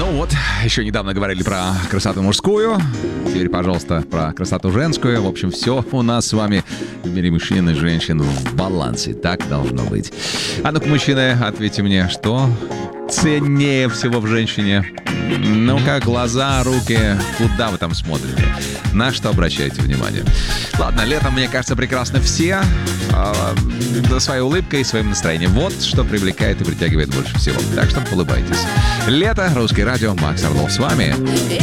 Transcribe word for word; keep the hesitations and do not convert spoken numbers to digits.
вот, еще недавно говорили про красоту мужскую. Теперь, пожалуйста, про красоту женскую. В общем, все у нас с вами в мире мужчин и женщин в балансе. Так должно быть. А ну-ка, мужчины, ответьте мне, что ценнее всего в женщине? Ну-ка, глаза, руки, куда вы там смотрите? На что обращаете внимание? Ладно, летом, мне кажется, прекрасно все. Э, своей улыбкой и своим настроением. Вот что привлекает и притягивает больше всего. Так что улыбайтесь. Лето, Русское радио, Макс Орлов с вами.